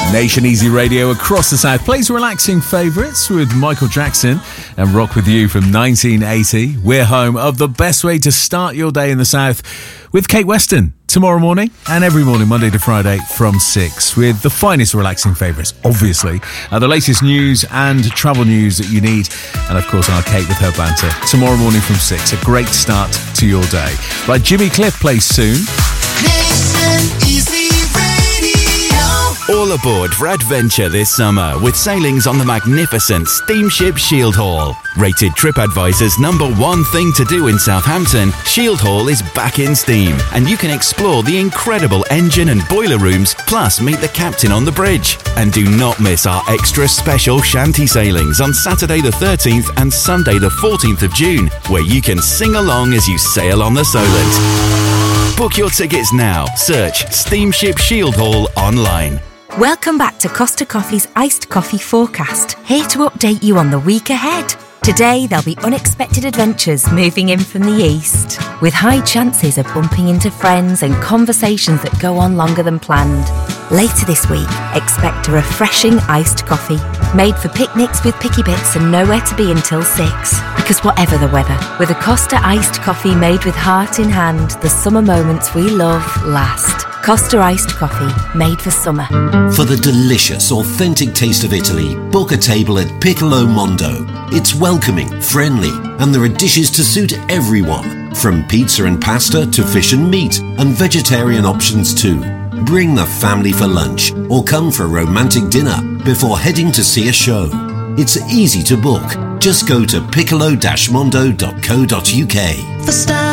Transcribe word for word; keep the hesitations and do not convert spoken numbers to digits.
Nation Easy Radio across the South plays relaxing favourites with Michael Jackson and Rock With You from nineteen eighty. We're home of the best way to start your day in the South with Kate Weston tomorrow morning and every morning, Monday to Friday from six, with the finest relaxing favourites, obviously, uh, the latest news and travel news that you need, and of course our Kate with her banter tomorrow morning from six. A great start to your day. Right, Jimmy Cliff plays soon. Nation Easy Radio. All aboard for adventure this summer with sailings on the magnificent steamship Shield Hall. Rated TripAdvisor's number one thing to do in Southampton, Shield Hall is back in steam and you can explore the incredible engine and boiler rooms, plus meet the captain on the bridge. And do not miss our extra special shanty sailings on Saturday the thirteenth and Sunday the fourteenth of June, where you can sing along as you sail on the Solent. Book your tickets now. Search Steamship Shield Hall online. Welcome back to Costa Coffee's Iced Coffee Forecast, here to update you on the week ahead. Today, there'll be unexpected adventures moving in from the east, with high chances of bumping into friends and conversations that go on longer than planned. Later this week, expect a refreshing iced coffee, made for picnics with picky bits and nowhere to be until six. Because whatever the weather, with a Costa iced coffee made with heart in hand, the summer moments we love last. Costa iced coffee, made for summer. For the delicious, authentic taste of Italy, book a table at Piccolo Mondo. It's welcoming, friendly, and there are dishes to suit everyone, from pizza and pasta to fish and meat, and vegetarian options too. Bring the family for lunch, or come for a romantic dinner before heading to see a show. It's easy to book. Just go to piccolo dash mondo dot co dot uk. The star